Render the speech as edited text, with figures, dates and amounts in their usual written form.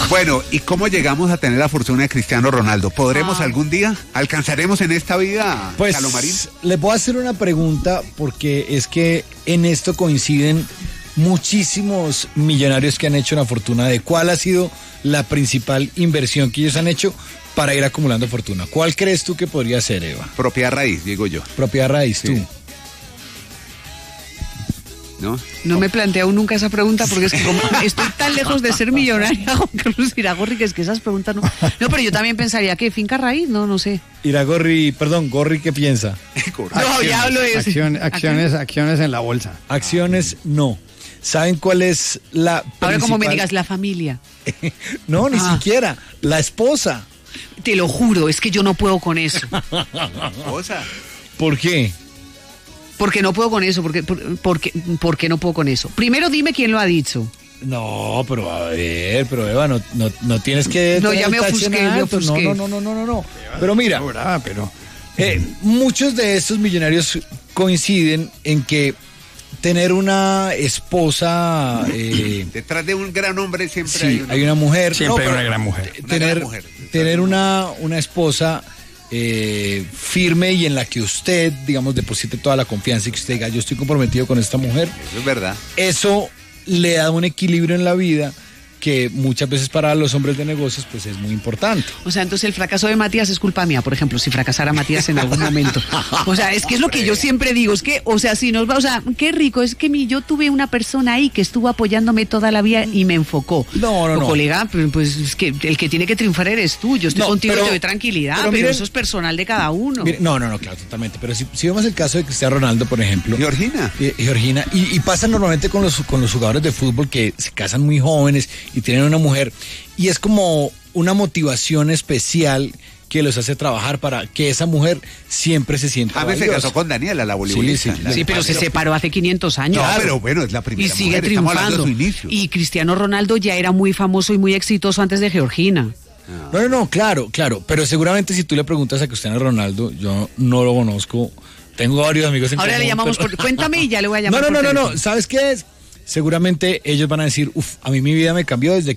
Bueno, ¿y cómo llegamos a tener la fortuna de Cristiano Ronaldo? ¿Podremos algún día? ¿Alcanzaremos en esta vida, Pues Calomarín? les voy a hacer una pregunta porque es que en esto coinciden muchísimos millonarios que han hecho una fortuna. ¿De cuál ha sido la principal inversión que ellos han hecho para ir acumulando fortuna? ¿Cuál crees tú que podría ser, Eva? Propiedad raíz, digo yo. Propiedad raíz, tú. Sí. ¿No? No me planteo aún nunca esa pregunta porque es que como estoy tan lejos de ser millonaria, Juan Carlos Iragorri, que es que esas preguntas no. No, pero yo también pensaría que finca raíz, no sé. Gorri, ¿qué piensa? No, ya hablo de Acciones en la bolsa. Acciones, no. ¿Saben cuál es la principal? Ahora como me digas, la familia. No, ni siquiera. La esposa. Te lo juro, es que yo no puedo con eso. Cosa. ¿Por qué? Porque no puedo con eso, porque no puedo con eso. Primero dime quién lo ha dicho. No, pero a ver, Eva, no tienes que... No, ya me ofusqué. No. Pero mira, muchos de estos millonarios coinciden en que tener una esposa... Detrás de un gran hombre siempre sí, hay una mujer. Siempre hay una gran mujer. Tener una esposa... firme y en la que usted, digamos, deposite toda la confianza y que usted diga, yo estoy comprometido con esta mujer. Eso es verdad. Eso le da un equilibrio en la vida que muchas veces para los hombres de negocios pues es muy importante. O sea, entonces el fracaso de Matías es culpa mía, por ejemplo, si fracasara Matías en algún momento. O sea, es que es lo que yo siempre digo, es que, o sea, si nos va, o sea, qué rico, es que yo tuve una persona ahí que estuvo apoyándome toda la vida y me enfocó. No. Colega, pues es que el que tiene que triunfar eres tú, yo estoy contigo, te doy tranquilidad, pero miren, eso es personal de cada uno. Miren, no, claro, totalmente, pero si vemos el caso de Cristiano Ronaldo, por ejemplo. Georgina. Y pasa normalmente con los jugadores de fútbol que se casan muy jóvenes y tienen una mujer. Y es como una motivación especial que los hace trabajar para que esa mujer siempre se sienta James se casó con Daniela, la voleibolista. Sí, pero se separó hace 500 años. No, pero bueno, es la primera y sigue mujer, triunfando. De su inicio. Y Cristiano Ronaldo ya era muy famoso y muy exitoso antes de Georgina. No, claro. Pero seguramente si tú le preguntas a Cristiano Ronaldo, yo no lo conozco. Tengo varios amigos en Ahora común, le llamamos cuéntame y ya le voy a llamar. No. ¿Sabes qué es? Seguramente ellos van a decir, a mí mi vida me cambió desde